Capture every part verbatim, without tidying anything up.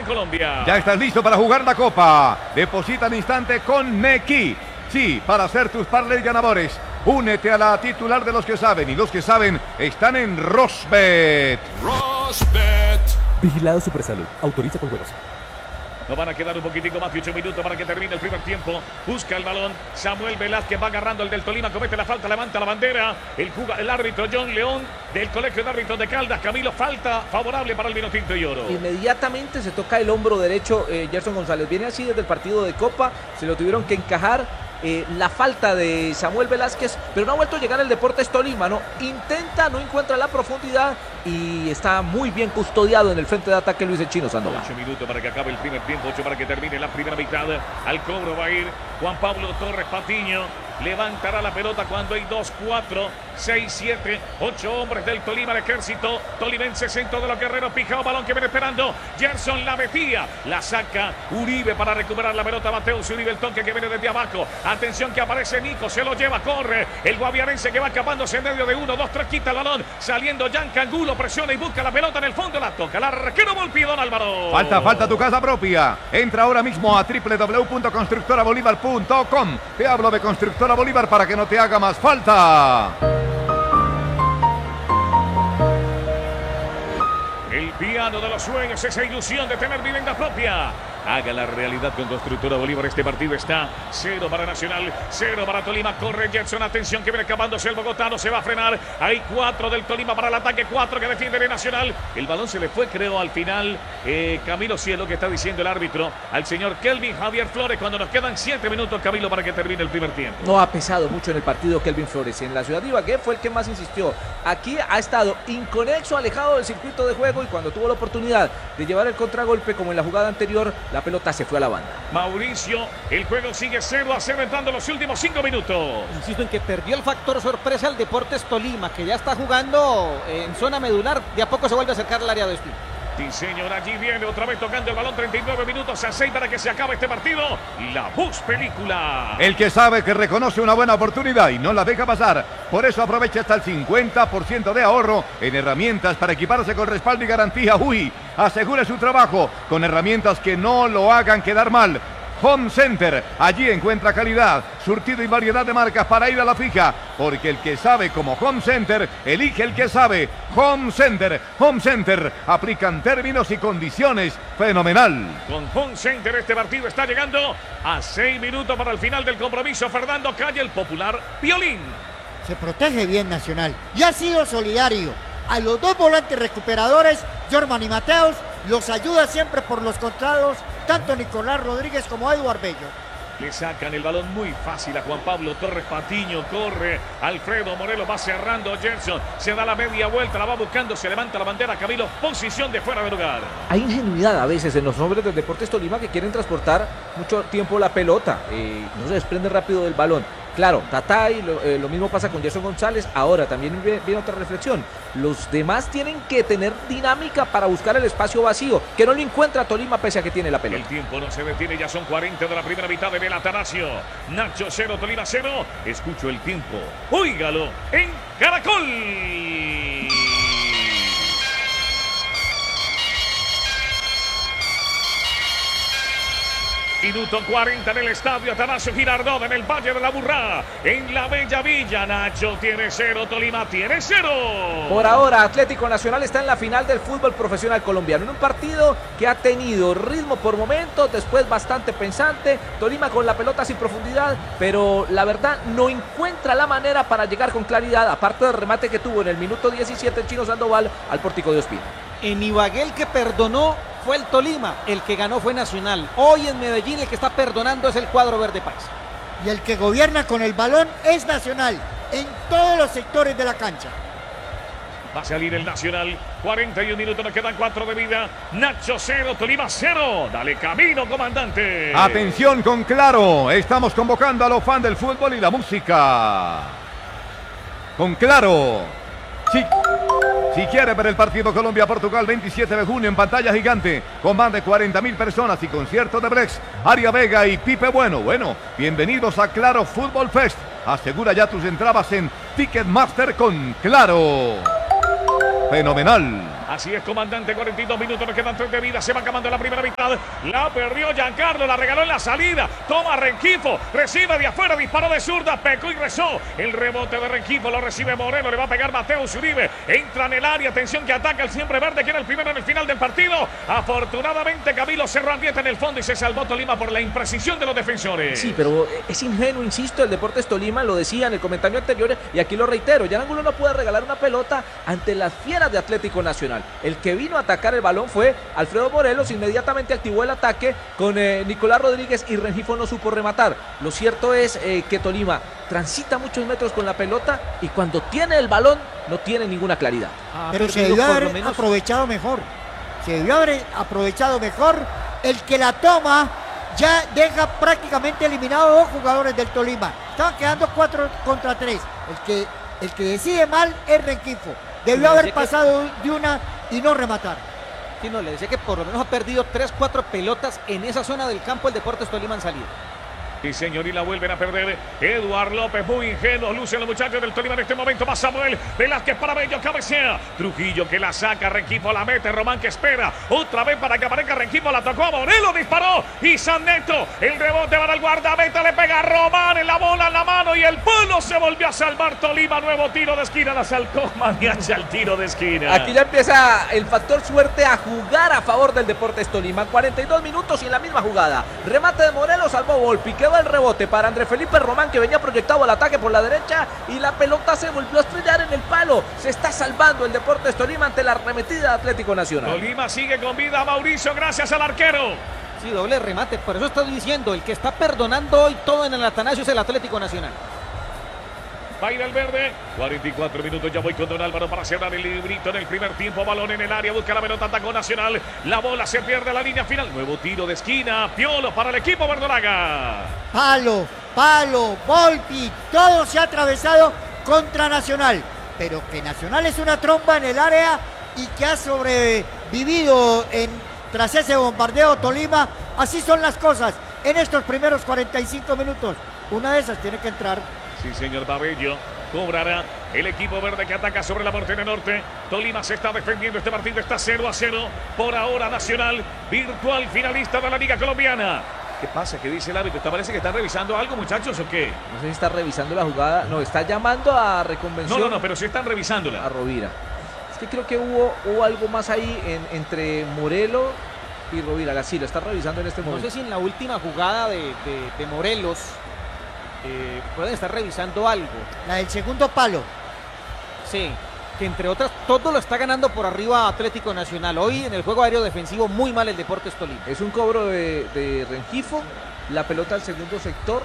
Colombia. Ya estás listo para jugar la Copa. Deposita al instante con Nequi. Sí, para hacer tus parlays ganadores. Únete a la titular de los que saben. Y los que saben están en Rosbet. Rosbet. Vigilado Supersalud. Autoriza con juegos. Nos van a quedar un poquitico más de ocho minutos para que termine el primer tiempo. Busca el balón. Samuel Velázquez va agarrando el del Tolima. Comete la falta, levanta la bandera. El, el árbitro John León del Colegio de Árbitros de Caldas. Camilo, falta favorable para el Vinotinto y Oro. Inmediatamente se toca el hombro derecho eh, Gerson González. Viene así desde el partido de Copa. Se lo tuvieron que encajar. Eh, la falta de Samuel Velázquez, pero no ha vuelto a llegar el Deportes Tolima, ¿no? Intenta, no encuentra la profundidad y está muy bien custodiado en el frente de ataque Luis el Chino Sandoval. ocho minutos para que acabe el primer tiempo, ocho para que termine la primera mitad. Al cobro va a ir Juan Pablo Torres Patiño. Levantará la pelota cuando hay dos, cuatro, seis, siete, ocho hombres del Tolima, el ejército tolimense, centro de los guerreros, pijao, balón que viene esperando. Gerson la metía, la saca Uribe para recuperar la pelota. Mateus Uribe, el toque que viene desde abajo. Atención que aparece Nico, se lo lleva, corre. El guaviarense que va escapándose en medio de uno, dos, tres, quita el balón. Saliendo Yanka Angulo, presiona y busca la pelota en el fondo, la toca. La arquero Volpi, don Álvaro. Falta, falta tu casa propia. Entra ahora mismo a doble u doble u doble u punto constructora bolívar punto com. Te hablo de Constructora Bolívar para que no te haga más falta. El piano de los sueños, esa ilusión de tener vivienda propia. Haga la realidad con Constructora Bolívar. Este partido está cero para Nacional, cero para Tolima. Corre Gerson, atención que viene escapándose el bogotano, se va a frenar. Hay cuatro del Tolima para el ataque, cuatro que defiende de Nacional. El balón se le fue, creo, al final. Eh, Camilo Cielo, que está diciendo el árbitro, al señor Kelvin Javier Flores, cuando nos quedan siete minutos, Camilo, para que termine el primer tiempo. No ha pesado mucho en el partido Kelvin Flores. En la ciudad de Ibagué fue el que más insistió. Aquí ha estado inconexo, alejado del circuito de juego y cuando tuvo la oportunidad de llevar el contragolpe, como en la jugada anterior, la pelota se fue a la banda. Mauricio, el juego sigue cero a cero entrando los últimos cinco minutos. Insisto en que perdió el factor sorpresa el Deportes Tolima, que ya está jugando en zona medular. De a poco se vuelve a acercar al área de Espín. Sí, señor, allí viene otra vez tocando el balón. Treinta y nueve minutos a seis para que se acabe este partido. La Bus Película. El que sabe que reconoce una buena oportunidad y no la deja pasar. Por eso aprovecha hasta el cincuenta por ciento de ahorro en herramientas para equiparse con respaldo y garantía. Uy, asegure su trabajo con herramientas que no lo hagan quedar mal. Home Center, allí encuentra calidad, surtido y variedad de marcas para ir a la fija, porque el que sabe como Home Center, elige el que sabe. Home Center, Home Center, aplican términos y condiciones, fenomenal. Con Home Center este partido está llegando a seis minutos para el final del compromiso. Fernando Calle, el popular violín. Se protege bien Nacional y ha sido solidario. A los dos volantes recuperadores, Jorman y Mateus, los ayuda siempre por los costados, tanto Nicolás Rodríguez como Eduard Bello. Le sacan el balón muy fácil a Juan Pablo Torres Patiño, corre Alfredo Morelos, va cerrando Gerson, se da la media vuelta, la va buscando, se levanta la bandera, Camilo, posición de fuera de lugar. Hay ingenuidad a veces en los hombres del Deportes Tolima que quieren transportar mucho tiempo la pelota, eh, no se desprende rápido del balón. Claro, Tatay, lo, eh, lo mismo pasa con Gerson González. Ahora también viene, viene otra reflexión. Los demás tienen que tener dinámica para buscar el espacio vacío, que no lo encuentra Tolima pese a que tiene la pelota. El tiempo no se detiene, ya son cuarenta de la primera mitad de Bel Atanasio. Nacho cero, Tolima cero. Escucho el tiempo. Óigalo en Caracol. Minuto cuarenta en el estadio Atanasio Girardot, en el Valle de la Burrá, en la Bella Villa. Nacho tiene cero, Tolima tiene cero. Por ahora, Atlético Nacional está en la final del fútbol profesional colombiano, en un partido que ha tenido ritmo por momentos, después bastante pensante. Tolima con la pelota sin profundidad, pero la verdad no encuentra la manera para llegar con claridad, aparte del remate que tuvo en el minuto diecisiete el Chino Sandoval al pórtico de Ospina. En Ibagué el que perdonó fue el Tolima, el que ganó fue Nacional. Hoy en Medellín el que está perdonando es el cuadro verde paisa. Y el que gobierna con el balón es Nacional, en todos los sectores de la cancha. Va a salir el Nacional, cuarenta y un minutos, nos quedan cuatro de vida. Nacho cero, Tolima cero. Dale camino, comandante. Atención con Claro, estamos convocando a los fans del fútbol y la música. Con Claro. Sí. Si quiere ver el partido Colombia-Portugal veintisiete de junio en pantalla gigante, con más de cuarenta mil personas y concierto de Brex, Aria Vega y Pipe Bueno. Bueno, bienvenidos a Claro Fútbol Fest. Asegura ya tus entradas en Ticketmaster con Claro. Fenomenal. Así es, comandante, cuarenta y dos minutos, nos quedan tres de vida, se va acabando la primera mitad. La perdió Giancarlo, la regaló en la salida. Toma Rengifo, recibe de afuera, disparó de zurda, pecó y rezó. El rebote de Rengifo lo recibe Moreno, le va a pegar Mateus Uribe. Entra en el área, atención que ataca el siempre verde, que era el primero en el final del partido. Afortunadamente Camilo cerró ambiente en el fondo y se salvó Tolima por la imprecisión de los defensores. Sí, pero es ingenuo, insisto, el Deportes Tolima, lo decía en el comentario anterior y aquí lo reitero, Jan Angulo no puede regalar una pelota ante las fieras de Atlético Nacional. El que vino a atacar el balón fue Alfredo Morelos, inmediatamente activó el ataque con eh, Nicolás Rodríguez y Rengifo no supo rematar. Lo cierto es eh, que Tolima transita muchos metros con la pelota y cuando tiene el balón no tiene ninguna claridad. Ah, pero se debió haber menos... aprovechado mejor. Se debió haber aprovechado mejor. El que la toma ya deja prácticamente eliminados dos jugadores del Tolima. Estaban quedando cuatro contra tres. El que, el que decide mal es Rengifo. Debió haber pasado que... de una y no rematar. Sí, no, le decía que por lo menos ha perdido tres, cuatro pelotas en esa zona del campo el Deportes Tolima en salida. Sí, señor, y la vuelven a perder. Eduard López, muy ingenuo, lucen los muchachos del Tolima en este momento. Va Samuel Velázquez para Bello, cabecea. Trujillo que la saca, Rengifo la mete, Román que espera. Otra vez para que aparezca Rengifo, la tocó a Morelos, disparó. Y San Neto, el rebote para el guardameta, le pega a Román en la bola, en la mano y el palo se volvió a salvar Tolima. Nuevo tiro de esquina, la salcó Maniacha el tiro de esquina. Aquí ya empieza el factor suerte a jugar a favor del Deportes Tolima. cuarenta y dos minutos y en la misma jugada. Remate de Morelos, salvó Volpi, quedó el rebote para Andrés Felipe Román, que venía proyectado al ataque por la derecha y la pelota se volvió a estrellar en el palo. Se está salvando el Deportes Tolima ante la arremetida de Atlético Nacional. Tolima sigue con vida, Mauricio, gracias al arquero. Sí, doble remate, por eso estoy diciendo, el que está perdonando hoy todo en el Atanasio es el Atlético Nacional. Va a ir el verde, cuarenta y cuatro minutos, ya voy con Don Álvaro para cerrar el librito en el primer tiempo, balón en el área, busca la pelota, atacó Nacional, la bola se pierde a la línea final, nuevo tiro de esquina, Piolo para el equipo verdolaga. Palo, palo, Volpi, todo se ha atravesado contra Nacional, pero que Nacional es una tromba en el área y que ha sobrevivido en, tras ese bombardeo Tolima, así son las cosas en estos primeros cuarenta y cinco minutos, una de esas tiene que entrar. Sí, señor Babello. Cobrará el equipo verde que ataca sobre la portería norte. Tolima se está defendiendo. Este partido está cero a cero. Por ahora Nacional, virtual finalista de la Liga Colombiana. ¿Qué pasa? ¿Qué dice el árbitro? ¿Te parece que está revisando algo, muchachos, o qué? No sé si está revisando la jugada. No, está llamando a reconvención. No, no, no, pero sí están revisándola. A Rovira. Es que creo que hubo, hubo algo más ahí en, entre Morelos y Rovira. Sí, lo está revisando en este momento. No sé si en la última jugada de, de, de Morelos Eh, pueden estar revisando algo. La del segundo palo. Sí, que entre otras todo lo está ganando por arriba Atlético Nacional. Hoy en el juego aéreo defensivo muy mal el Deportes Tolima. Es un cobro de, de Rengifo, la pelota al segundo sector.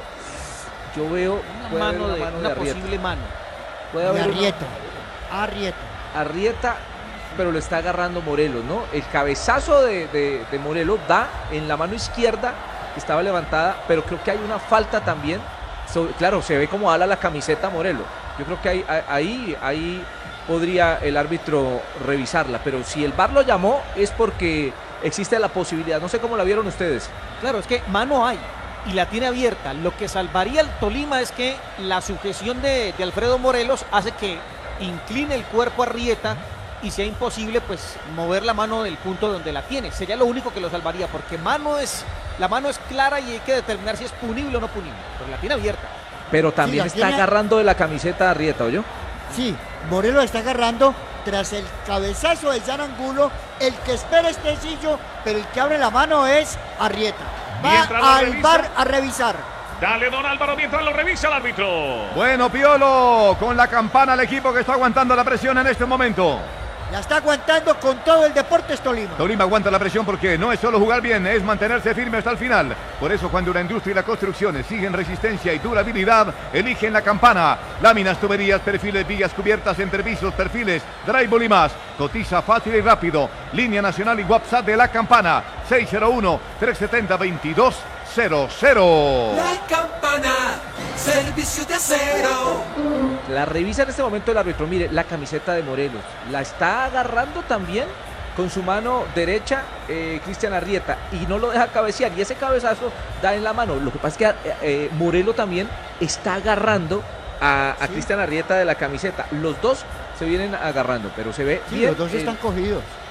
Yo veo una mano de, una, mano de una posible mano. Puede haber Arrieta. Una... Arrieta. Arrieta, pero lo está agarrando Morelos, ¿no? El cabezazo de, de, de Morelos da en la mano izquierda, que estaba levantada, pero creo que hay una falta también. So, claro, se ve como ala la camiseta Morelos. Yo creo que ahí, ahí, ahí podría el árbitro revisarla, pero si el V A R lo llamó es porque existe la posibilidad. No sé cómo la vieron ustedes. Claro, es que mano hay y la tiene abierta. Lo que salvaría el Tolima es que la sujeción de, de Alfredo Morelos hace que incline el cuerpo a Arrieta y sea imposible pues mover la mano del punto donde la tiene. Sería lo único que lo salvaría, porque mano es... La mano es clara y hay que determinar si es punible o no punible, pero la tiene abierta. Pero también sí, está tiene... agarrando de la camiseta Arrieta, ¿oyó? Sí, Morelos está agarrando tras el cabezazo de Jan Angulo. El que espera es Tecillo, pero el que abre la mano es Arrieta. Va al V A R a revisar. Dale, don Álvaro, mientras lo revisa el árbitro. Bueno, Piolo, con la campana el equipo que está aguantando la presión en este momento. La está aguantando con todo el Deportes Tolima. Tolima aguanta la presión porque no es solo jugar bien, es mantenerse firme hasta el final. Por eso cuando la industria y la construcción exigen resistencia y durabilidad, eligen la campana. Láminas, tuberías, perfiles, vigas cubiertas, entrepisos, perfiles, drywall y más. Cotiza fácil y rápido. Línea nacional y WhatsApp de la campana. seis cero uno, tres siete cero, veintidós cero cero. La campana, servicio de acero. La revisa en este momento el árbitro. Mire, la camiseta de Morelos. La está agarrando también con su mano derecha eh, Cristian Arrieta y no lo deja cabecear. Y ese cabezazo da en la mano. Lo que pasa es que eh, Morelos también está agarrando a, a sí. Cristian Arrieta de la camiseta. Los dos se vienen agarrando, pero se ve sí, bien. Los dos eh, están cogidos.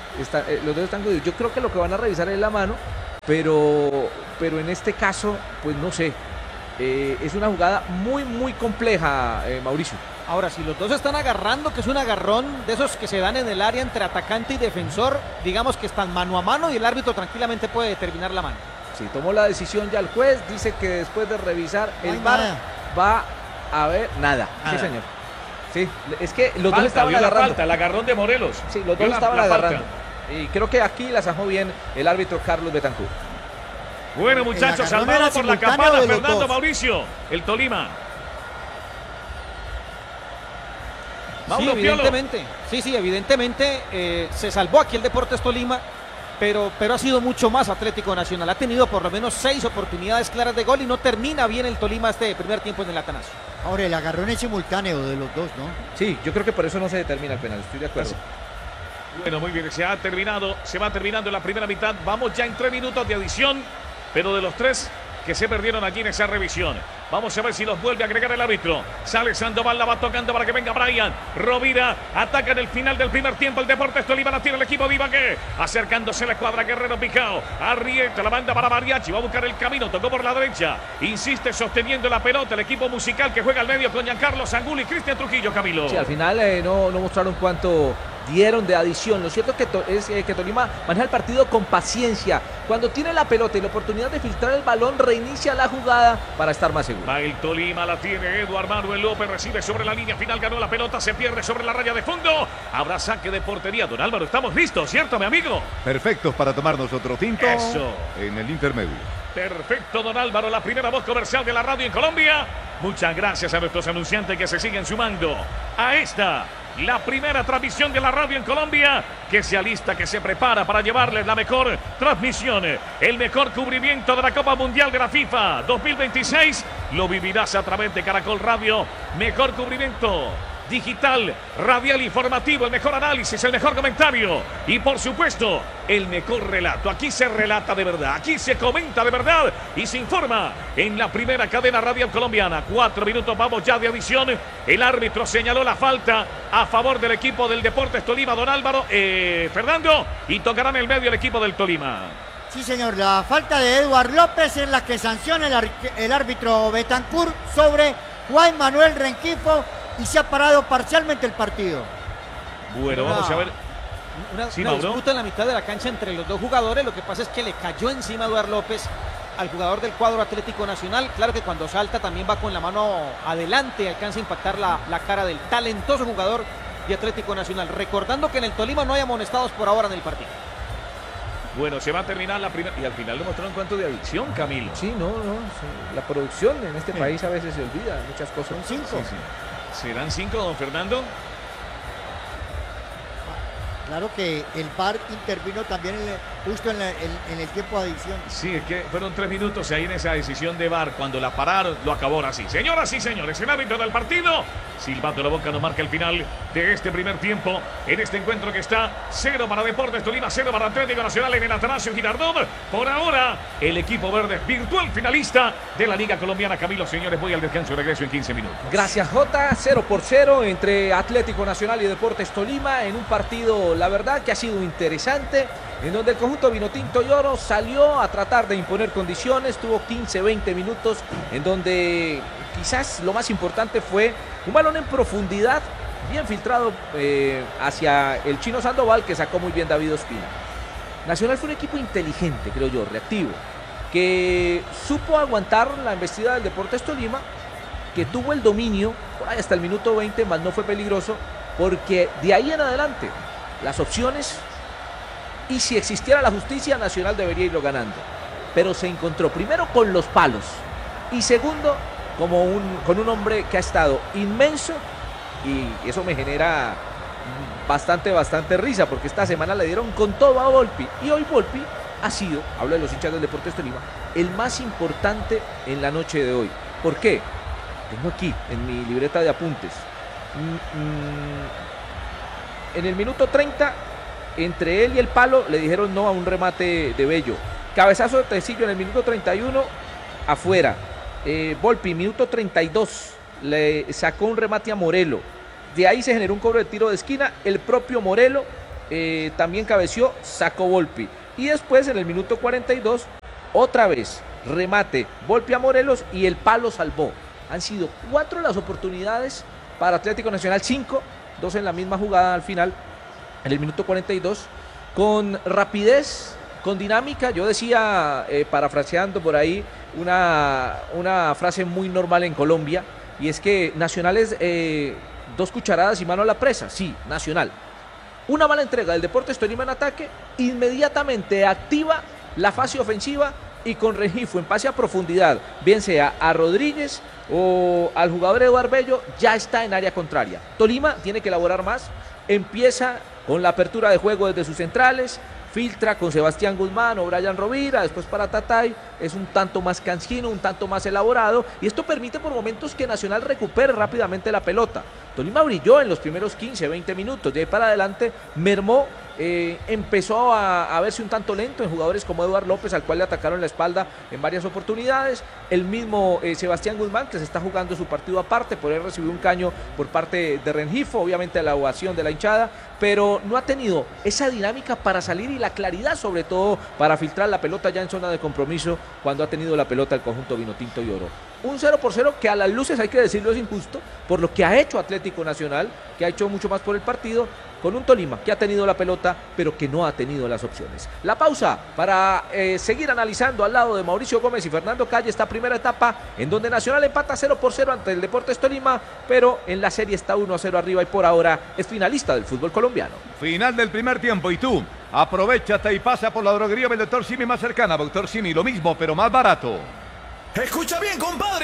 Está, eh, los dedos están jodidos. Yo creo que lo que van a revisar es la mano, pero, pero en este caso, pues no sé. Eh, es una jugada muy, muy compleja, eh, Mauricio. Ahora, si los dos están agarrando, que es un agarrón de esos que se dan en el área entre atacante y defensor, digamos que están mano a mano y el árbitro tranquilamente puede determinar la mano. Sí, tomó la decisión ya el juez, dice que después de revisar No el hay V A R nada. va a ver nada. Nada. Sí, señor. Sí, es que los dos Falta, estaban vio la agarrando. falta, el agarrón de Morelos. Sí, los Vio dos la- estaban la falta. agarrando. Y creo que aquí la zanjó bien el árbitro Carlos Betancourt. Bueno, El muchachos, agarrón salvado era por la simultáneo campana de los Fernando dos. Mauricio, el Tolima. Sí, Mauro Piolo. evidentemente. Sí, sí, evidentemente eh, se salvó aquí el Deportes Tolima, pero, pero ha sido mucho más Atlético Nacional. Ha tenido por lo menos seis oportunidades claras de gol y no termina bien el Tolima este primer tiempo en el Atanasio. Ahora, el agarrón es simultáneo de los dos, ¿no? Sí, yo creo que por eso no se determina el penal, estoy de acuerdo. Bueno, muy bien, se ha terminado, se va terminando la primera mitad. Vamos ya en tres minutos de adición, pero de los tres que se perdieron allí en esa revisión. Vamos a ver si los vuelve a agregar el árbitro. Sale Sandoval, la va tocando para que venga Brian. Rovira ataca en el final del primer tiempo. El Deportes Tolima la tiene el equipo de Ibagué. Acercándose la escuadra Guerrero Picao. Arrieta la banda para Mariachi. Va a buscar el camino. Tocó por la derecha. Insiste sosteniendo la pelota. El equipo musical que juega al medio con Giancarlo Angulo y Cristian Trujillo, Camilo. Sí, al final eh, no, no mostraron cuánto dieron de adición. Lo cierto que to- es eh, que Tolima maneja el partido con paciencia. Cuando tiene la pelota y la oportunidad de filtrar el balón, reinicia la jugada para estar más seguro. Va el Tolima, la tiene Eduard Manuel López, recibe sobre la línea final, ganó la pelota, se pierde sobre la raya de fondo. Habrá saque de portería. Don Álvaro, estamos listos, ¿cierto, mi amigo? Perfectos para tomarnos otro tinto Eso. en el intermedio. Perfecto, don Álvaro, la primera voz comercial de la radio en Colombia. Muchas gracias a nuestros anunciantes que se siguen sumando a esta, la primera transmisión de la radio en Colombia, que se alista, que se prepara para llevarles la mejor transmisión, el mejor cubrimiento de la Copa Mundial de la FIFA dos mil veintiséis. Lo vivirás a través de Caracol Radio. Mejor cubrimiento digital, radial, informativo, el mejor análisis, el mejor comentario y por supuesto el mejor relato. Aquí se relata de verdad, aquí se comenta de verdad y se informa en la primera cadena radial colombiana. Cuatro minutos, vamos ya de adición. El árbitro señaló la falta a favor del equipo del Deportes Tolima, don Álvaro, eh, Fernando, y tocará en el medio el equipo del Tolima. Sí, señor, la falta de Eduard López es la que sanciona el, ar- el árbitro Betancourt sobre Juan Manuel Renquifo y se ha parado parcialmente el partido. Bueno, Una- vamos a ver. Una, Sí, una Mauro. disputa en la mitad de la cancha entre los dos jugadores. Lo que pasa es que le cayó encima a Eduard López al jugador del cuadro Atlético Nacional. Claro que cuando salta también va con la mano adelante y alcanza a impactar la, la cara del talentoso jugador de Atlético Nacional. Recordando que en el Tolima no hay amonestados por ahora en el partido. Bueno, se va a terminar la primera y al final le mostraron cuánto de adicción, Camilo. Sí, no, no. sí. La producción en este país a veces se olvida de muchas cosas. Son cinco. Sí, sí. ¿Serán cinco, don Fernando? Claro que el V A R intervino también en el- justo en, la- en- en el tiempo de adición. Sí, es que fueron tres minutos ahí en esa decisión de V A R. Cuando la pararon, lo acabó así. Señoras y señores, el árbitro del partido, silbato la boca, nos marca el final de este primer tiempo. En este encuentro que está cero para Deportes Tolima, cero para Atlético Nacional en el Atanasio Girardot. Por ahora, el equipo verde virtual finalista de la Liga Colombiana. Camilo, señores, voy al descanso y regreso en quince minutos. Gracias, Jota. cero por cero entre Atlético Nacional y Deportes Tolima en un partido, la verdad, que ha sido interesante, en donde el conjunto Vinotinto y Oro salió a tratar de imponer condiciones, tuvo quince, veinte minutos, en donde quizás lo más importante fue un balón en profundidad, bien filtrado eh, hacia el Chino Sandoval, que sacó muy bien David Ospina. Nacional fue un equipo inteligente, creo yo, reactivo, que supo aguantar la embestida del Deportes Tolima, que tuvo el dominio por ahí hasta el minuto veinte, más no fue peligroso, porque de ahí en adelante las opciones, y si existiera la justicia, Nacional debería irlo ganando, pero se encontró primero con los palos y segundo como un, con un hombre que ha estado inmenso, y eso me genera bastante, bastante risa, porque esta semana le dieron con todo a Volpi, y hoy Volpi ha sido, hablo de los hinchas del Deportes Tolima, el más importante en la noche de hoy. ¿Por qué? Tengo aquí en mi libreta de apuntes. Mm, mm, en el minuto treinta, entre él y el palo le dijeron no a un remate de Bello. Cabezazo de Tecillo en el minuto treinta y uno, afuera. Eh, Volpi, minuto treinta y dos, le sacó un remate a Morelo. De ahí se generó un cobro de tiro de esquina. El propio Morelo eh, también cabeció, sacó Volpi. Y después en el minuto cuarenta y dos, otra vez, remate, Volpi a Morelos y el palo salvó. Han sido cuatro las oportunidades para Atlético Nacional, cinco, dos en la misma jugada al final, en el minuto cuarenta y dos, con rapidez, con dinámica. Yo decía, eh, parafraseando por ahí, una, una frase muy normal en Colombia, y es que Nacional es eh, dos cucharadas y mano a la presa. Sí, Nacional. Una mala entrega del Deportes Tolima en ataque, inmediatamente activa la fase ofensiva y con Rengifo en pase a profundidad, bien sea a Rodríguez o al jugador Eduardo Bello, ya está en área contraria. Tolima tiene que elaborar más, empieza con la apertura de juego desde sus centrales, filtra con Sebastián Guzmán o Brian Rovira, después para Tatay, es un tanto más cansino, un tanto más elaborado, y esto permite por momentos que Nacional recupere rápidamente la pelota. Tolima brilló en los primeros quince, veinte minutos, de ahí para adelante mermó, eh, empezó a, a verse un tanto lento en jugadores como Eduardo López, al cual le atacaron la espalda en varias oportunidades, el mismo eh, Sebastián Guzmán, que se está jugando su partido aparte, por él recibió un caño por parte de Rengifo, obviamente la ovación de la hinchada, pero no ha tenido esa dinámica para salir y la claridad sobre todo para filtrar la pelota ya en zona de compromiso cuando ha tenido la pelota el conjunto vinotinto y oro. Un cero por cero que a las luces, hay que decirlo, es injusto por lo que ha hecho Atlético Nacional, que ha hecho mucho más por el partido, con un Tolima que ha tenido la pelota pero que no ha tenido las opciones. La pausa para eh, seguir analizando al lado de Mauricio Gómez y Fernando Calle esta primera etapa en donde Nacional empata cero por cero ante el Deportes Tolima, pero en la serie está uno a cero arriba y por ahora es finalista del fútbol colombiano. Final del primer tiempo y tú, aprovechate y pasa por la droguería del doctor Simi más cercana. doctor Simi, lo mismo pero más barato. Escucha bien, compadre.